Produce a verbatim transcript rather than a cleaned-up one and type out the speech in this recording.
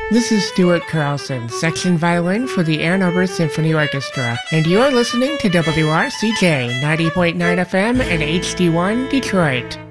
This is Stuart Carlson, section violin for the Ann Arbor Symphony Orchestra, and you're listening to W R C J ninety point nine F M and H D one Detroit.